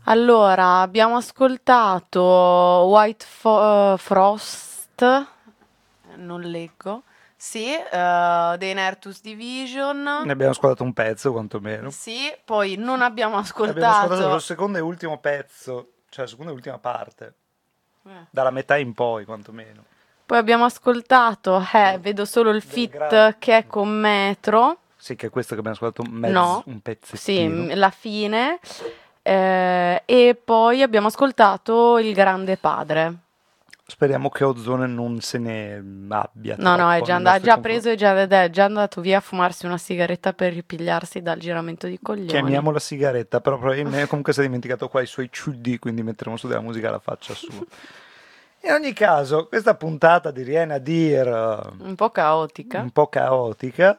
Allora, abbiamo ascoltato Frost, non leggo, sì, dei Nertus Ne Division, abbiamo ascoltato un pezzo quantomeno. sì, poi non abbiamo Abbiamo ascoltato solo il ascoltato, secondo e ultimo pezzo, cioè la seconda e ultima parte, eh, dalla metà in poi quantomeno. poi abbiamo ascoltato, vedo solo il Del grande... feat che è con Metro, Sì, che è questo che abbiamo ascoltato no, un sì, pezzettino. la fine, e poi abbiamo ascoltato Il Grande Padre. Speriamo che Ozone non se ne abbia No, no, troppo nei ha nostri già confronti. preso e già, ed è già andato via a fumarsi una sigaretta per ripigliarsi dal giramento di coglioni. Chiamiamola sigaretta, però probabilmente comunque si è dimenticato qua i suoi CD, quindi metteremo su della musica alla faccia sua. In ogni caso, questa puntata di Riena Dir, Un po' caotica. un po' caotica,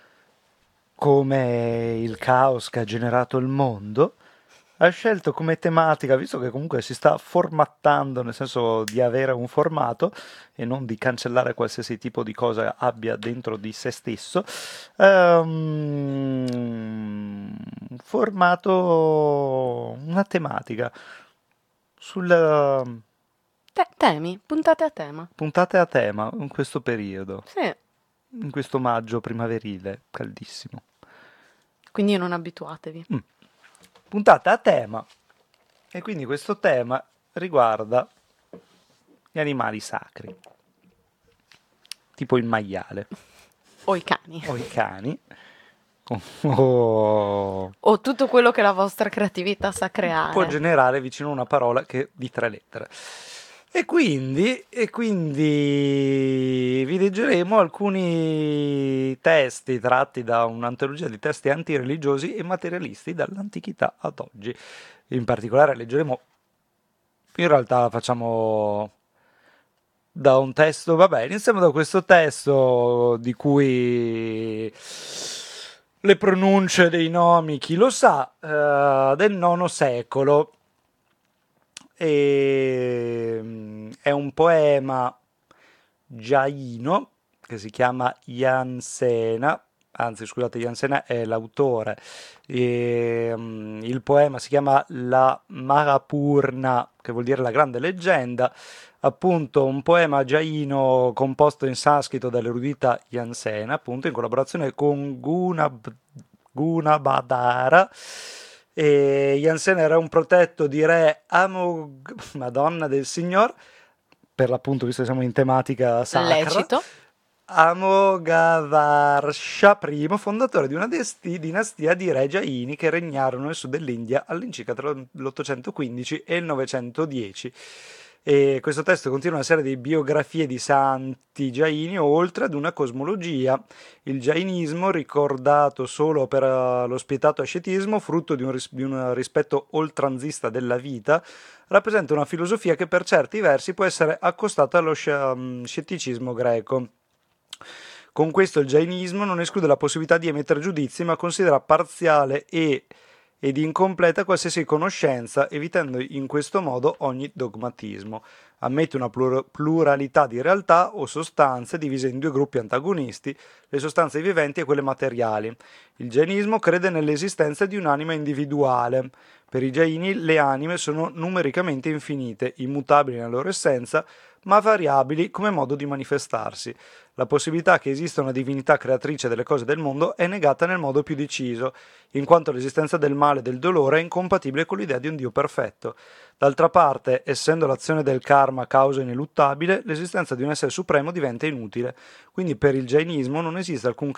come il caos che ha generato il mondo, ha scelto come tematica, visto che comunque si sta formattando, nel senso di avere un formato e non di cancellare qualsiasi tipo di cosa abbia dentro di se stesso, un formato, una tematica sul Temi, puntate a tema. puntate a tema in questo periodo, Sì, in questo maggio primaverile, caldissimo. quindi non abituatevi. Puntata a tema. E quindi questo tema riguarda gli animali sacri, tipo il maiale O i cani. o i cani. O O tutto quello che la vostra creatività sa può creare. generare vicino una parola che di tre lettere. E quindi vi leggeremo alcuni testi tratti da un'antologia di testi antireligiosi e materialisti dall'antichità ad oggi. In particolare leggeremo, in realtà facciamo da un testo, vabbè, iniziamo da questo testo di cui le pronunce dei nomi, chi lo sa, del IX secolo. È un poema giaino che si chiama Jansena, anzi scusate, Jansena è l'autore. Il poema si chiama La Mahapurna, che vuol dire la grande leggenda, appunto un poema jaino composto in sanscrito dall'erudita Jansena, appunto in collaborazione con Gunabhadra. E Jansen era un protetto di re Madonna del Signor, per l'appunto, visto che siamo in tematica sacra, Lecito. Amogavarsha I, fondatore di una dinastia di re Jaini che regnarono nel sud dell'India all'incirca tra l'815 e il 910. E questo testo contiene una serie di biografie di santi Jaini, oltre ad una cosmologia. Il Jainismo, ricordato solo per lo spietato ascetismo, frutto di un rispetto oltranzista della vita, rappresenta una filosofia che per certi versi può essere accostata allo scetticismo greco. Con questo il Jainismo non esclude la possibilità di emettere giudizi, ma considera parziale ed incompleta qualsiasi conoscenza, evitando in questo modo ogni dogmatismo. Ammette una pluralità di realtà o sostanze divise in due gruppi antagonisti, le sostanze viventi e quelle materiali. Il Jainismo crede nell'esistenza di un'anima individuale. Per i Jaini le anime sono numericamente infinite, immutabili nella loro essenza, ma variabili come modo di manifestarsi. La possibilità che esista una divinità creatrice delle cose del mondo è negata nel modo più deciso, in quanto l'esistenza del male e del dolore è incompatibile con l'idea di un Dio perfetto. D'altra parte, essendo l'azione del karma causa ineluttabile, l'esistenza di un essere supremo diventa inutile. Quindi per il Jainismo non esiste alcun